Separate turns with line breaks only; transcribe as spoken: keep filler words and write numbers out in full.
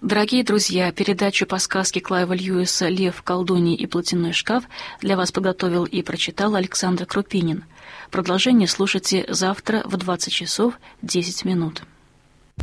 Дорогие друзья, передачу по сказке Клайва Льюиса «Лев, колдунья и платяной шкаф» для вас подготовил и прочитал Александр Крупинин. Продолжение слушайте завтра в двадцать часов десять минут.